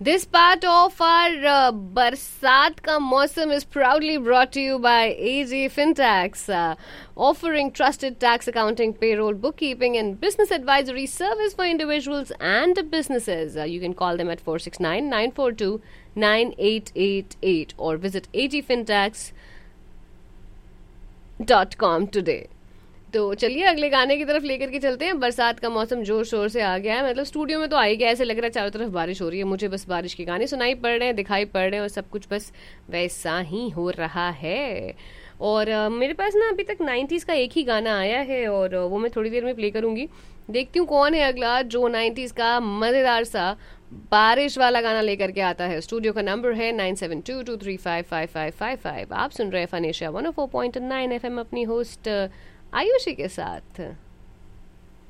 This part of our बरसात का मौसम is proudly brought to you by AG Fintax, offering trusted tax accounting, payroll, bookkeeping, and business advisory service for individuals and businesses. You can call them at 469-942-9888 or visit agfintax.com today. तो चलिए अगले गाने की तरफ लेकर के चलते हैं. बरसात का मौसम जोर शोर से आ गया है. मतलब स्टूडियो में तो आ ही गया, ऐसे लग रहा है चारों तरफ बारिश हो रही है. मुझे बस बारिश के गाने सुनाई पड़ रहे हैं, दिखाई पड़ रहे हैं और सब कुछ बस वैसा ही हो रहा है. और मेरे पास ना अभी तक 90s का एक ही गाना आया है और वो मैं थोड़ी देर में प्ले करूंगी. देखती हूँ कौन है अगला जो 90s का मजेदार सा बारिश वाला गाना लेकर के आता है. स्टूडियो का नंबर है 9722355555. आप सुन रहे हैं फनेशिया 104.9 FM अपनी होस्ट आयुषी के साथ.